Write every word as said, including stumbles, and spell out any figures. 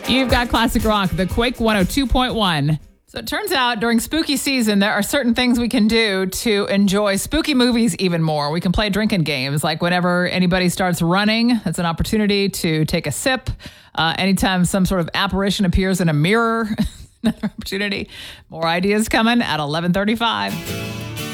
You've got Classic Rock, the Quake one oh two point one. So it turns out during spooky season, there are certain things we can do to enjoy spooky movies even more. We can play drinking games, like whenever anybody starts running, it's an opportunity to take a sip. Uh, anytime some sort of apparition appears in a mirror, another opportunity. More ideas coming at eleven thirty-five.